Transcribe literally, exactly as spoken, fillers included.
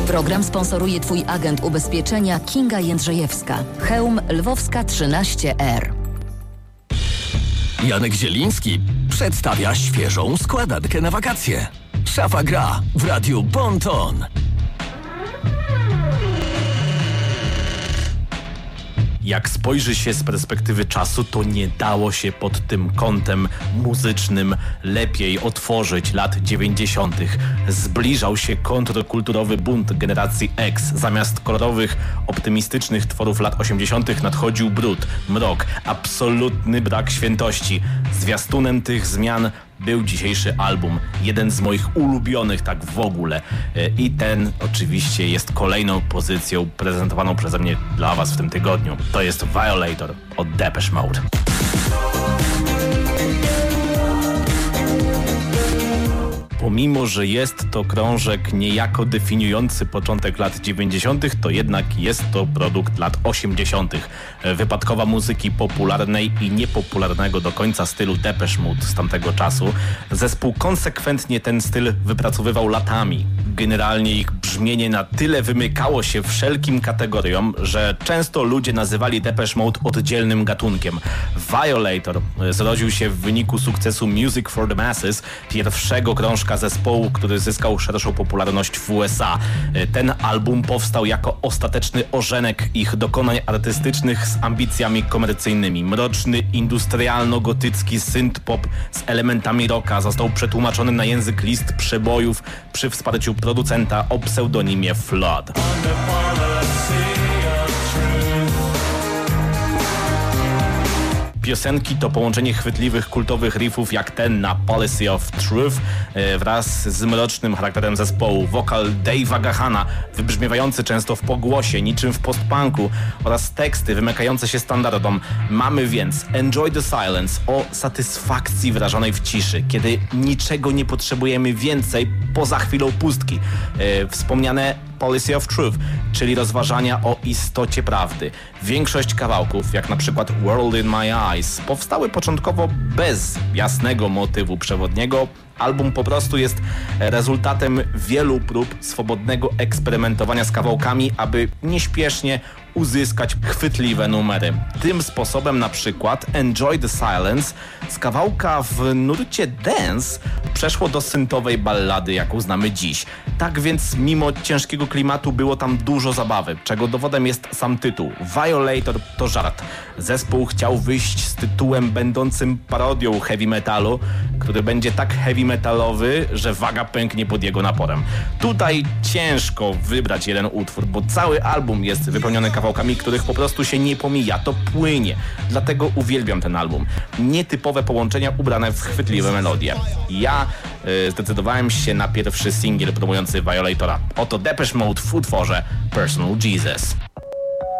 Program sponsoruje Twój agent ubezpieczenia Kinga Jędrzejewska. Chełm Lwowska trzynaście R. Janek Zieliński przedstawia świeżą składankę na wakacje. Szafa gra w radiu Bon Ton. Jak spojrzy się z perspektywy czasu, to nie dało się pod tym kątem muzycznym lepiej otworzyć lat dziewięćdziesiątych. Zbliżał się kontrkulturowy bunt generacji X. Zamiast kolorowych, optymistycznych tworów lat osiemdziesiątych nadchodził brud, mrok, absolutny brak świętości. Zwiastunem tych zmian był dzisiejszy album, jeden z moich ulubionych tak w ogóle. I ten oczywiście jest kolejną pozycją prezentowaną przeze mnie dla was w tym tygodniu. To jest Violator od Depeche Mode. Pomimo, że jest to krążek niejako definiujący początek lat dziewięćdziesiątych, to jednak jest to produkt lat osiemdziesiątych. Wypadkowa muzyki popularnej i niepopularnego do końca stylu Depeche Mode z tamtego czasu. Zespół konsekwentnie ten styl wypracowywał latami. Generalnie ich brzmienie na tyle wymykało się wszelkim kategoriom, że często ludzie nazywali Depeche Mode oddzielnym gatunkiem. Violator zrodził się w wyniku sukcesu Music for the Masses, pierwszego krążka zespołu, który zyskał szerszą popularność w U S A. Ten album powstał jako ostateczny ożenek ich dokonań artystycznych z ambicjami komercyjnymi. Mroczny, industrialno-gotycki synth-pop z elementami rocka został przetłumaczony na język list przebojów przy wsparciu producenta o pseudonimie Flood. Piosenki to połączenie chwytliwych, kultowych riffów jak ten na Policy of Truth wraz z mrocznym charakterem zespołu. Wokal Dave'a Gahana, wybrzmiewający często w pogłosie, niczym w postpunku, oraz teksty wymykające się standardom. Mamy więc Enjoy the Silence o satysfakcji wyrażonej w ciszy, kiedy niczego nie potrzebujemy więcej poza chwilą pustki. Wspomniane Policy of Truth, czyli rozważania o istocie prawdy. Większość kawałków, jak na przykład World in My Eyes, powstały początkowo bez jasnego motywu przewodniego. Album po prostu jest rezultatem wielu prób swobodnego eksperymentowania z kawałkami, aby nieśpiesznie uzyskać chwytliwe numery. Tym sposobem na przykład Enjoy the Silence z kawałka w nurcie dance przeszło do syntowej ballady, jaką znamy dziś. Tak więc mimo ciężkiego klimatu było tam dużo zabawy, czego dowodem jest sam tytuł. Violator to żart. Zespół chciał wyjść z tytułem będącym parodią heavy metalu, który będzie tak heavy metalowy, że waga pęknie pod jego naporem. Tutaj ciężko wybrać jeden utwór, bo cały album jest wypełniony kawałkami, których po prostu się nie pomija, to płynie. Dlatego uwielbiam ten album. Nietypowe połączenia ubrane w chwytliwe melodie. Ja yy, zdecydowałem się na pierwszy singiel promujący Violatora. Oto Depeche Mode w utworze Personal Jesus.